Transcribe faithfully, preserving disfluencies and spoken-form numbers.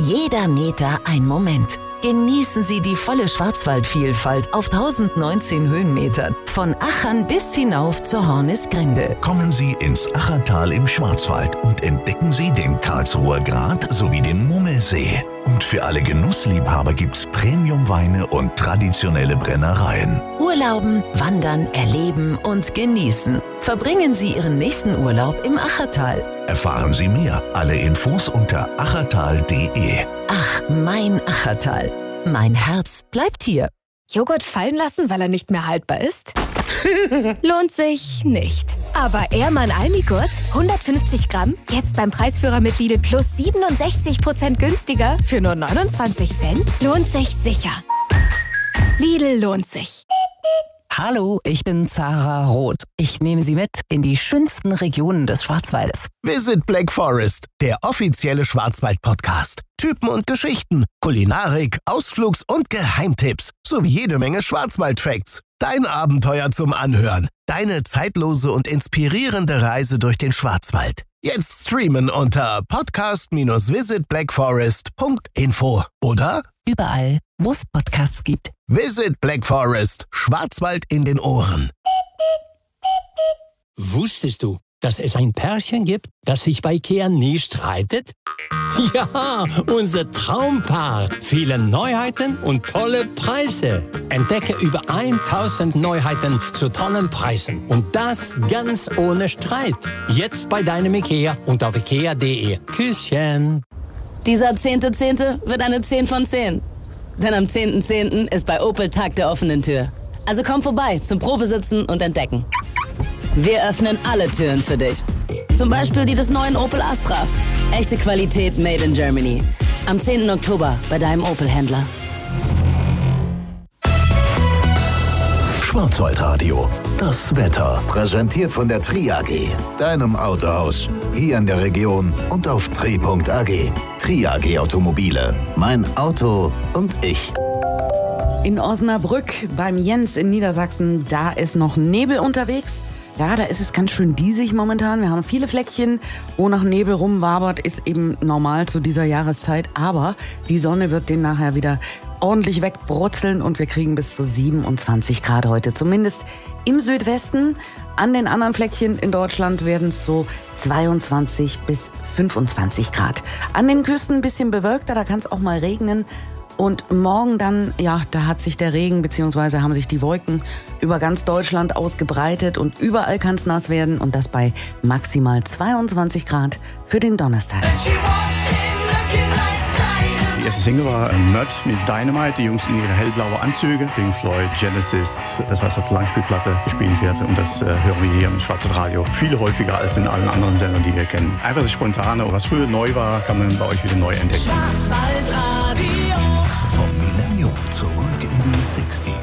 Jeder Meter ein Moment. Genießen Sie die volle Schwarzwaldvielfalt auf tausendneunzehn Höhenmetern. Von Achern bis hinauf zur Hornisgrinde. Kommen Sie ins Achertal im Schwarzwald und entdecken Sie den Karlsruher Grat sowie den Mummelsee. Und für alle Genussliebhaber gibt's Premiumweine und traditionelle Brennereien. Urlauben, wandern, erleben und genießen. Verbringen Sie Ihren nächsten Urlaub im Achertal. Erfahren Sie mehr. Alle Infos unter achertal punkt de. Ach, mein Achertal. Mein Herz bleibt hier. Joghurt fallen lassen, weil er nicht mehr haltbar ist? Lohnt sich nicht. Aber Ehrmann Almigurt, hundertfünfzig Gramm, jetzt beim Preisführer mit Lidl plus siebenundsechzig Prozent günstiger für nur neunundzwanzig Cent? Lohnt sich sicher. Lidl lohnt sich. Hallo, ich bin Zara Roth. Ich nehme Sie mit in die schönsten Regionen des Schwarzwaldes. Visit Black Forest, der offizielle Schwarzwald-Podcast. Typen und Geschichten, Kulinarik, Ausflugs- und Geheimtipps sowie jede Menge Schwarzwald-Facts. Dein Abenteuer zum Anhören. Deine zeitlose und inspirierende Reise durch den Schwarzwald. Jetzt streamen unter podcast dash visit black forest punkt info oder Überall, wo es Podcasts gibt. Visit Black Forest, Schwarzwald in den Ohren. Wusstest du, dass es ein Pärchen gibt, das sich bei IKEA nie streitet? Ja, unser Traumpaar. Viele Neuheiten und tolle Preise. Entdecke über tausend Neuheiten zu tollen Preisen. Und das ganz ohne Streit. Jetzt bei deinem IKEA und auf ikea punkt de. Küsschen. Dieser zehnte Zehnte wird eine zehn von zehn. Denn am zehnten Zehnten ist bei Opel Tag der offenen Tür. Also komm vorbei zum Probesitzen und Entdecken. Wir öffnen alle Türen für dich. Zum Beispiel die des neuen Opel Astra. Echte Qualität made in Germany. Am zehnten Oktober bei deinem Opel-Händler. Schwarzwaldradio. Das Wetter. Präsentiert von der Tri A G, deinem Autohaus. Hier in der Region und auf tri punkt a g. Tri A G Automobile. Mein Auto und ich. In Osnabrück beim Jens in Niedersachsen, da ist noch Nebel unterwegs. Ja, da ist es ganz schön diesig momentan. Wir haben viele Fleckchen, wo noch Nebel rumwabert, ist eben normal zu dieser Jahreszeit. Aber die Sonne wird den nachher wieder ordentlich wegbrutzeln und wir kriegen bis zu siebenundzwanzig Grad heute. Zumindest im Südwesten. An den anderen Fleckchen in Deutschland werden es so zweiundzwanzig bis fünfundzwanzig Grad. An den Küsten ein bisschen bewölkter, da kann es auch mal regnen. Und morgen dann, ja, da hat sich der Regen bzw. haben sich die Wolken über ganz Deutschland ausgebreitet und überall kann es nass werden und das bei maximal zweiundzwanzig Grad für den Donnerstag. Die erste Single war Mud mit Dynamite, die Jungs in ihre hellblauen Anzüge. Pink Floyd, Genesis, das was auf der Langspielplatte gespielt wird und das äh, hören wir hier im Schwarzwaldradio viel häufiger als in allen anderen Sendern, die wir kennen. Einfach das Spontane, was früher neu war, kann man bei euch wieder neu entdecken. Schwarzwaldradio. Vom Millennium zurück in die sechziger.